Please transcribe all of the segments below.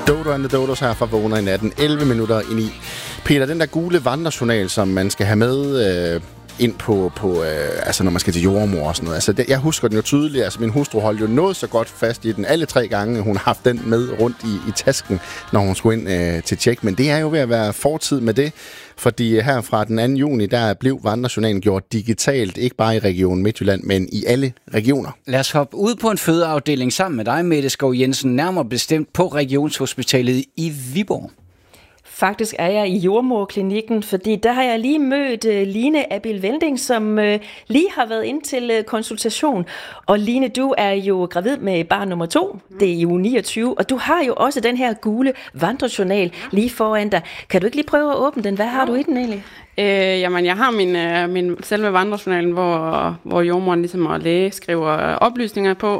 Dodo and the Dodos her fra Vågner i natten, 11 minutter ind i. Peter, den der gule vandrejournal, som man skal have med ind på altså når man skal til jordmor og sådan noget. Altså jeg husker den jo tydeligt. Altså min hustru holdt jo noget så godt fast i den alle 3 gange. Hun har haft den med rundt i tasken, når hun skulle ind til tjek. Men det er jo ved at være fortid med det. Fordi her fra den 2. juni, der blev vandrejournalen gjort digitalt, ikke bare i Region Midtjylland, men i alle regioner. Lad os hoppe ud på en fødeafdeling sammen med dig, Mette Skov Jensen, nærmere bestemt på Regionshospitalet i Viborg. Faktisk er jeg i jordmorklinikken, fordi der har jeg lige mødt Line Abil Velding, som lige har været ind til konsultation. Og Line, du er jo gravid med barn nummer 2, det er i uge 29, og du har jo også den her gule vandrejournal lige foran dig. Kan du ikke lige prøve at åbne den? Hvad har du i den egentlig? Jamen, jeg har min selve vandrejournalen, hvor jordmoren ligesom og læge skriver oplysninger på.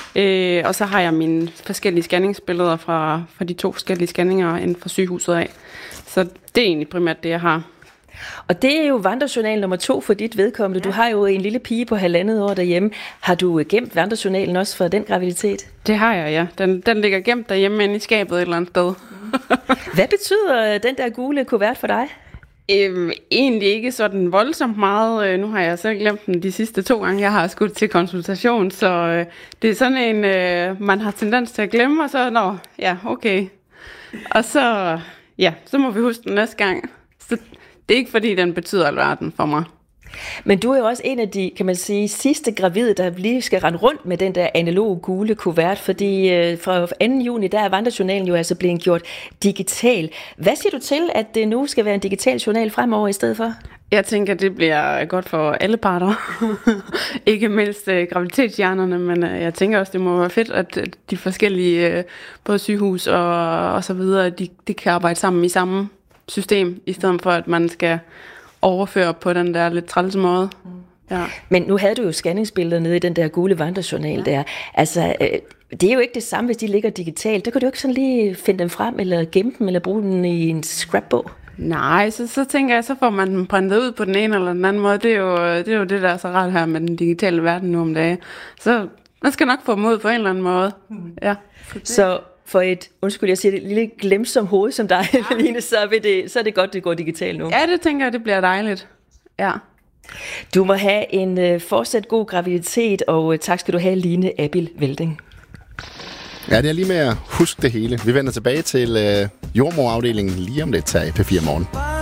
Og så har jeg mine forskellige scanningsbilleder fra de 2 forskellige scanninger inden for sygehuset af. Så det er egentlig primært det, jeg har. Og det er jo vandrejournal nummer 2 for dit vedkommende. Du har jo en lille pige på 1,5 år derhjemme. Har du gemt vandrejournalen også for den graviditet? Det har jeg, ja. Den ligger gemt derhjemme inde i skabet et eller andet sted. Hvad betyder den der gule kuvert for dig? Egentlig ikke sådan voldsomt meget. Nu har jeg selv glemt den de sidste 2 gange, jeg har skudt til konsultation, så det er sådan en, man har tendens til at glemme, og så, okay. Og så må vi huske den næste gang. Så det er ikke fordi, den betyder alverden for mig. Men du er jo også en af de, kan man sige, sidste gravide, der lige skal rende rundt med den der analoge gule kuvert, fordi fra 2. juni, der er vandrejournalen jo altså blevet gjort digital. Hvad siger du til, at det nu skal være en digital journal fremover i stedet for? Jeg tænker, det bliver godt for alle parter. Ikke mindst graviditetshjernerne, men jeg tænker også, det må være fedt, at de forskellige, både sygehus og så videre, de kan arbejde sammen i samme system, i stedet for, at man skal overføre på den der lidt trælse måde. Ja. Men nu havde du jo scanningsbilleder nede i den der gule vandrejournal der. Altså, det er jo ikke det samme, hvis de ligger digitalt. Der kan du ikke sådan lige finde dem frem, eller gemme dem, eller bruge den i en scrapbog. Nej, så tænker jeg, så får man dem printet ud på den ene eller den anden måde. Det er jo det, der er så rart her med den digitale verden nu om dagen. Så man skal nok få dem ud på en eller anden måde. Ja. Så for et, undskyld, jeg siger det, lille glemsom hoved som dig, Line, så er det godt, det går digitalt nu. Ja, det tænker jeg, det bliver dejligt. Ja. Du må have en fortsat god graviditet, og tak skal du have, Line Abil Velding. Ja, det er lige med at huske det hele. Vi vender tilbage til jordmorafdelingen lige om lidt her i P4 Morgen.